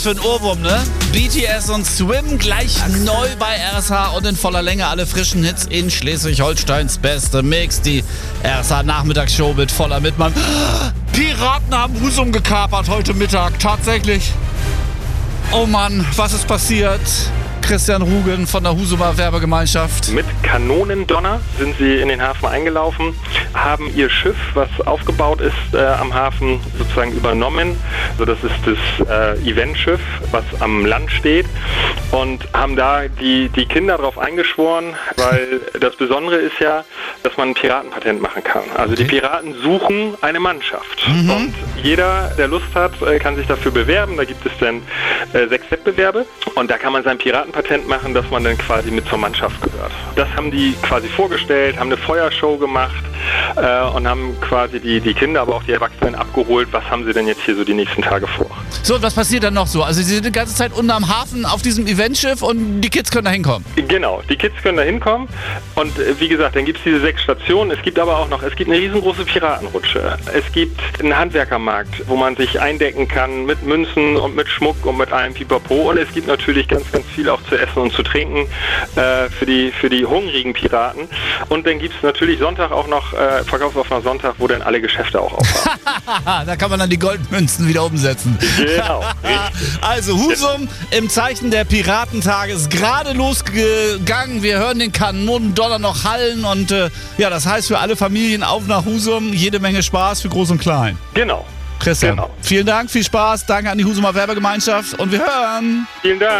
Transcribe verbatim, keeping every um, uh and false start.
für ein Ohrwurm, ne? B T S und Swim gleich neu bei R S H und in voller Länge alle frischen Hits in Schleswig-Holsteins beste Mix. Die R S H-Nachmittagsshow mit voller Mitmann. Piraten haben Husum gekapert heute Mittag, tatsächlich. Oh Mann, was ist passiert? Christian Rugen von der Husumer Werbegemeinschaft. Mit Kanonendonner sind sie in den Hafen eingelaufen, haben ihr Schiff, was aufgebaut ist äh, am Hafen, sozusagen übernommen. Also das ist das äh, Eventschiff, was am Land steht, und haben da die, die Kinder drauf eingeschworen, weil das Besondere ist ja, dass man ein Piratenpatent machen kann. Also okay. Die Piraten suchen eine Mannschaft. Mhm. Und jeder, der Lust hat, kann sich dafür bewerben. Da gibt es dann äh, sechs Wettbewerbe und da kann man sein Piratenpatent machen, dass man dann quasi mit zur Mannschaft gehört. Das haben die quasi vorgestellt, haben eine Feuershow gemacht äh, und haben quasi die, die Kinder, aber auch die Erwachsenen abgeholt. Was haben sie denn jetzt hier so die nächsten Tage vor? So, und was passiert dann noch so? Also sie sind die ganze Zeit unten am Hafen auf diesem Eventschiff und die Kids können da hinkommen? Genau, die Kids können da hinkommen und äh, wie gesagt, dann gibt es diese sechs Stationen. Es gibt aber auch noch, es gibt eine riesengroße Piratenrutsche. Es gibt einen Handwerkermarkt, wo man sich eindecken kann mit Münzen und mit Schmuck und mit allem Pipapo. Und es gibt natürlich ganz, ganz viel auch zu essen und zu trinken äh, für die für die hungrigen Piraten. Und dann gibt es natürlich Sonntag auch noch, äh, Verkaufsoffener Sonntag, wo dann alle Geschäfte auch aufhaben. Da kann man dann die Goldmünzen wieder umsetzen. Genau, richtig. Also Husum im Zeichen der Piratentage ist gerade losgegangen. Wir hören den Kanonendonner noch hallen und äh, ja, das heißt für alle Familien auf nach Husum, jede Menge Spaß für Groß und Klein. Genau. Christian, genau. Vielen Dank, viel Spaß, danke an die Husumer Werbegemeinschaft und wir hören. Vielen Dank.